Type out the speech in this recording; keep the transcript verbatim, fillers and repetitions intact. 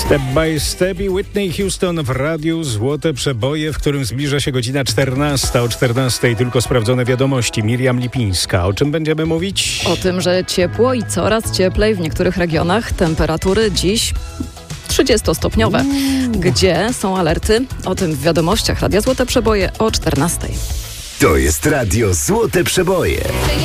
Step by step i Whitney Houston w radiu Złote Przeboje, w którym zbliża się godzina czternasta. O czternastej tylko sprawdzone wiadomości. Miriam Lipińska. O czym będziemy mówić? O tym, że ciepło i coraz cieplej w niektórych regionach. Temperatury dziś trzydziestostopniowe. Gdzie są alerty? O tym w wiadomościach Radia Złote Przeboje o czternastej. To jest Radio Złote Przeboje.